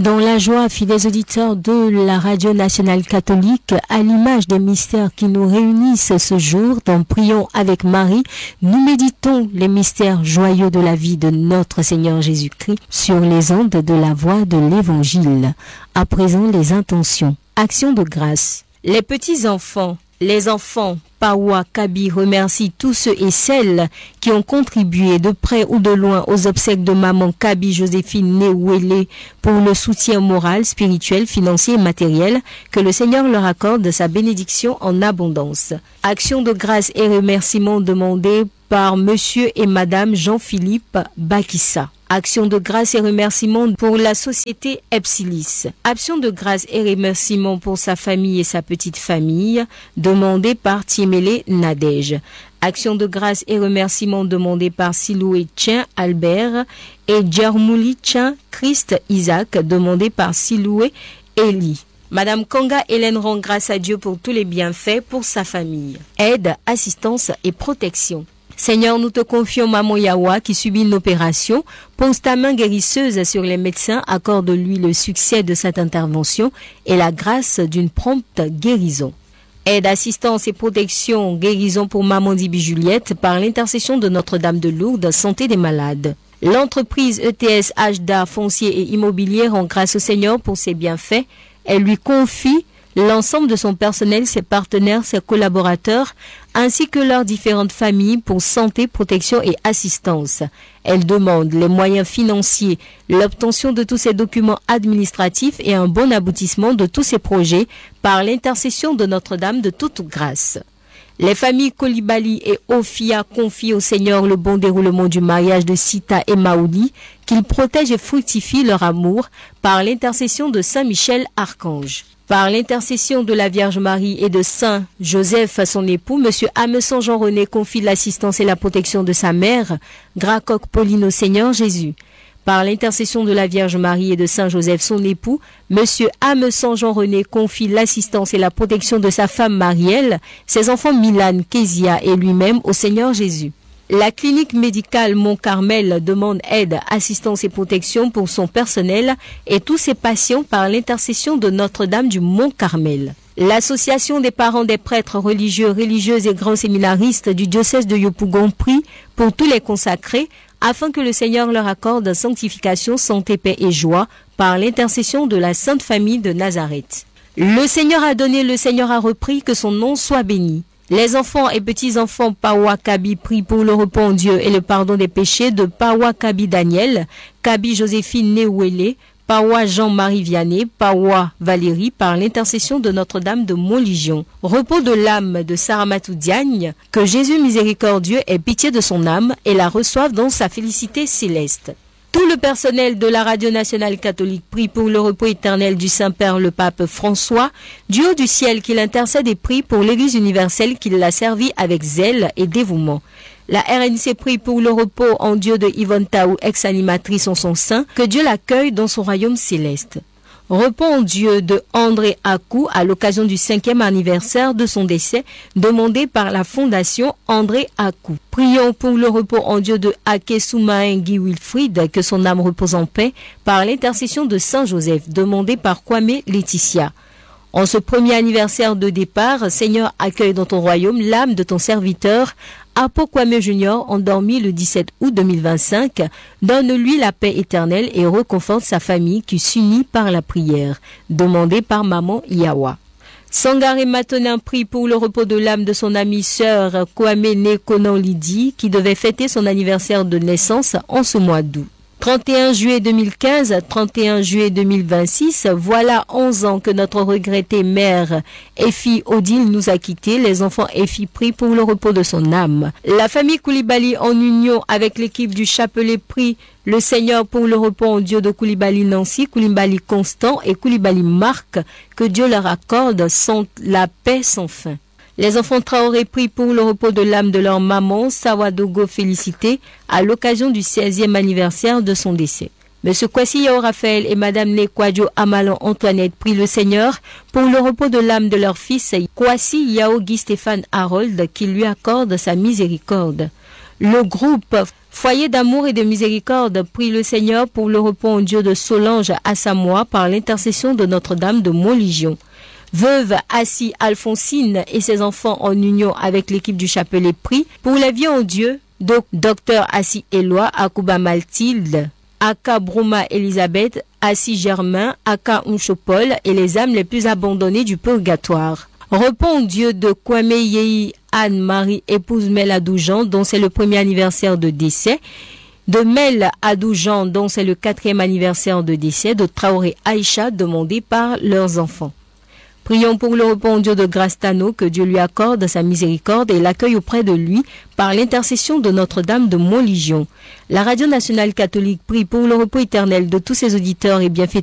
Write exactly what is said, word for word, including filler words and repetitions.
Dans la joie, fidèles auditeurs de la Radio Nationale Catholique, à l'image des mystères qui nous réunissent ce jour, dans Prions avec Marie, nous méditons les mystères joyeux de la vie de notre Seigneur Jésus-Christ sur les ondes de la voix de l'Évangile. À présent, les intentions. Action de grâce. Les petits enfants, les enfants, Pawa Kabi remercie tous ceux et celles qui ont contribué de près ou de loin aux obsèques de maman Kabi Joséphine Néouélé pour le soutien moral, spirituel, financier et matériel, que le Seigneur leur accorde sa bénédiction en abondance. Action de grâce et remerciements demandés par Monsieur et Madame Jean-Philippe Bakissa. Action de grâce et remerciements pour la société Epsilis. Action de grâce et remerciements pour sa famille et sa petite famille, demandée par Tiemele Nadège. Action de grâce et remerciements demandés par Siloué Tien Albert et Djermouli Tien Christ Isaac, demandé par Siloué Eli. Madame Kanga Hélène rend grâce à Dieu pour tous les bienfaits pour sa famille. Aide, assistance et protection. Seigneur, nous te confions Maman Yawa qui subit une opération. Pose ta main guérisseuse sur les médecins, accorde-lui le succès de cette intervention et la grâce d'une prompte guérison. Aide, assistance et protection, guérison pour Maman Dibi Juliette par l'intercession de Notre-Dame de Lourdes, santé des malades. L'entreprise E T S H D A foncier et immobilier rend grâce au Seigneur pour ses bienfaits. Elle lui confie l'ensemble de son personnel, ses partenaires, ses collaborateurs, ainsi que leurs différentes familles pour santé, protection et assistance. Elle demande les moyens financiers, l'obtention de tous ses documents administratifs et un bon aboutissement de tous ses projets par l'intercession de Notre-Dame de toute grâce. Les familles Kolibali et Ofia confient au Seigneur le bon déroulement du mariage de Sita et Maouli, qu'il protège et fructifie leur amour par l'intercession de Saint Michel Archange. Par l'intercession de la Vierge Marie et de Saint Joseph, son époux, Monsieur Ameson Jean-René confie l'assistance et la protection de sa mère, Gracoque Pauline au Seigneur Jésus. Par l'intercession de la Vierge Marie et de Saint Joseph, son époux, Monsieur Ameson Jean-René confie l'assistance et la protection de sa femme Marielle, ses enfants Milan, Kézia et lui-même au Seigneur Jésus. La clinique médicale Mont-Carmel demande aide, assistance et protection pour son personnel et tous ses patients par l'intercession de Notre-Dame du Mont-Carmel. L'association des parents des prêtres religieux, religieuses et grands séminaristes du diocèse de Yopougon prie pour tous les consacrés afin que le Seigneur leur accorde sanctification, santé, paix et joie par l'intercession de la Sainte Famille de Nazareth. Le Seigneur a donné, le Seigneur a repris, que son nom soit béni. Les enfants et petits-enfants Pawa Kabi prient pour le repos en Dieu et le pardon des péchés de Pawa Kabi Daniel, Kabi Joséphine Néouélé, Pawa Jean-Marie Vianney, Pawa Valérie par l'intercession de Notre-Dame de Montligion. Repos de l'âme de Saramatou Diagne, que Jésus miséricordieux ait pitié de son âme et la reçoive dans sa félicité céleste. Tout le personnel de la Radio Nationale Catholique prie pour le repos éternel du Saint-Père le Pape François, du haut du ciel qu'il intercède et prie pour l'Église universelle qui l'a servi avec zèle et dévouement. La R N C prie pour le repos en Dieu de Yvonne Taou, ex-animatrice en son sein, que Dieu l'accueille dans son royaume céleste. Repos en Dieu de André Akou à l'occasion du cinquième anniversaire de son décès, demandé par la Fondation André Akou. Prions pour le repos en Dieu de Ake Soumaïn Guy Wilfried, que son âme repose en paix, par l'intercession de Saint Joseph, demandé par Kwame Laetitia. En ce premier anniversaire de départ, Seigneur, accueille dans ton royaume l'âme de ton serviteur, Apo Kwame Junior, endormi le dix-sept août deux mille vingt-cinq, donne-lui la paix éternelle et reconforte sa famille qui s'unit par la prière, demandée par Maman Yawa. Sangaré Matonin prie pour le repos de l'âme de son amie sœur Kwame Nekonan Lydie, qui devait fêter son anniversaire de naissance en ce mois d'août. trente et un juillet deux mille quinze, trente et un juillet deux mille vingt-six, voilà onze ans que notre regrettée mère Effie Odile nous a quittés. Les enfants Effie prient pour le repos de son âme. La famille Koulibaly en union avec l'équipe du Chapelet prie le Seigneur pour le repos en Dieu de Koulibaly Nancy, Koulibaly Constant et Koulibaly Marc, que Dieu leur accorde sans la paix sans fin. Les enfants Traoré prient pour le repos de l'âme de leur maman, Sawadogo Félicité, à l'occasion du seizième anniversaire de son décès. Monsieur Kwasi Yao Raphaël et Madame Nekwadjo Amalan Antoinette prient le Seigneur pour le repos de l'âme de leur fils, Kwasi Yao Guy Stéphane Harold, qui lui accorde sa miséricorde. Le groupe Foyer d'amour et de miséricorde prie le Seigneur pour le repos en Dieu de Solange à Samoa par l'intercession de Notre-Dame de Montlégion. Veuve Assis Alphonsine et ses enfants en union avec l'équipe du chapelet prient pour la vie en Dieu de Docteur Assis Éloi, Akuba Mathilde, Aka Broma Elisabeth, Assis Germain, Aka Unchopol et les âmes les plus abandonnées du purgatoire. Repos en Dieu de Kwame Yei Anne-Marie, épouse Mel Adoujan, dont c'est le premier anniversaire de décès, de Mel Adoujan, dont c'est le quatrième anniversaire de décès, de Traoré Aïcha, demandé par leurs enfants. Prions pour le repos en Dieu de Grastano, que Dieu lui accorde sa miséricorde et l'accueille auprès de lui par l'intercession de Notre-Dame de Montlégion. La Radio nationale catholique prie pour le repos éternel de tous ses auditeurs et bienfaiteurs